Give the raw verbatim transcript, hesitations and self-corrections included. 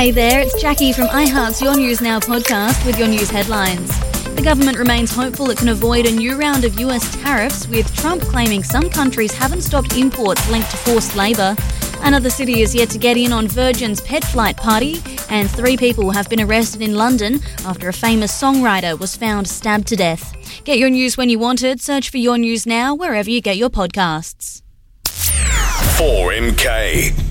Hey there, it's Jackie from iHeart's Your News Now podcast with your news headlines. The government remains hopeful it can avoid a new round of U S tariffs, with Trump claiming some countries haven't stopped imports linked to forced labour. Another city is yet to get in on Virgin's pet flight party, and three people have been arrested in London after a famous songwriter was found stabbed to death. Get your news when you want it. Search for Your News Now wherever you get your podcasts. four M K